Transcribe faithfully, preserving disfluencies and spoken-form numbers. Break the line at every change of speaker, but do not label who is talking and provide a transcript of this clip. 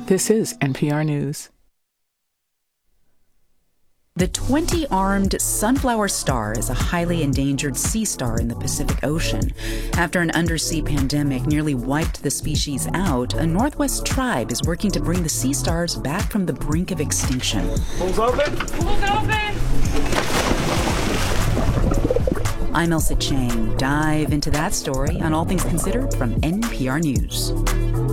This is N P R News.
The twenty-armed sunflower star is a highly endangered sea star in the Pacific Ocean. After an undersea pandemic nearly wiped the species out, a Northwest tribe is working to bring the sea stars back from the brink of extinction.
Pools open?
Pools open!
I'm Elsa Chang. Dive into that story on All Things Considered from N P R News.